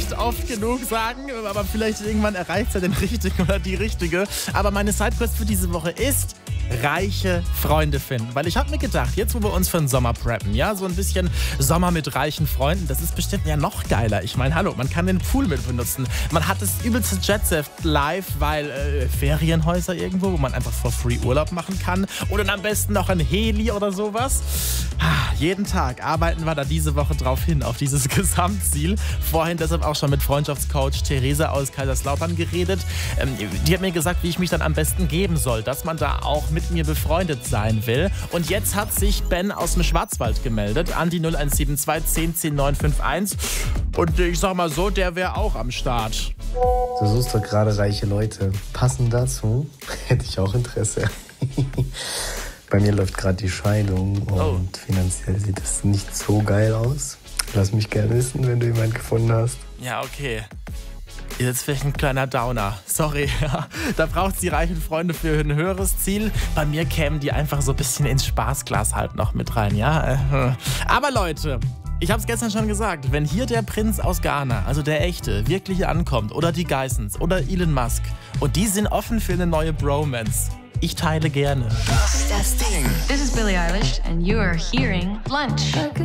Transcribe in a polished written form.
nicht oft genug sagen, aber vielleicht irgendwann erreicht es ja den Richtigen oder die Richtige. Aber meine Sidequest für diese Woche ist reiche Freunde finden. Weil ich habe mir gedacht, jetzt wo wir uns für den Sommer preppen, ja, so ein bisschen Sommer mit reichen Freunden, das ist bestimmt ja noch geiler. Ich meine, hallo, man kann den Pool mit benutzen. Man hat das übelste Jet-Set live, weil Ferienhäuser irgendwo, wo man einfach for free Urlaub machen kann. Oder am besten noch ein Heli oder sowas. Jeden Tag arbeiten wir da diese Woche drauf hin, auf dieses Gesamtziel. Vorhin deshalb auch schon mit Freundschaftscoach Theresa aus Kaiserslautern geredet. Die hat mir gesagt, wie ich mich dann am besten geben soll, dass man da auch mit mir befreundet sein will. Und jetzt hat sich Ben aus dem Schwarzwald gemeldet an die 0172 10 10 951. Und ich sag mal so, der wäre auch am Start. Du suchst doch gerade reiche Leute. Passend dazu hätte ich auch Interesse. Bei mir läuft gerade die Scheidung und finanziell sieht es nicht so geil aus. Lass mich gerne wissen, wenn du jemanden gefunden hast. Ja, okay. Jetzt vielleicht ein kleiner Downer. Sorry. Da braucht es die reichen Freunde für ein höheres Ziel. Bei mir kämen die einfach so ein bisschen ins Spaßglas halt noch mit rein, ja? Aber Leute, ich habe es gestern schon gesagt, wenn hier der Prinz aus Ghana, also der echte, wirklich ankommt, oder die Geissens oder Elon Musk, und die sind offen für eine neue Bromance, ich teile gerne. Das Ding. This is Billie Eilish and you are hearing Lunch.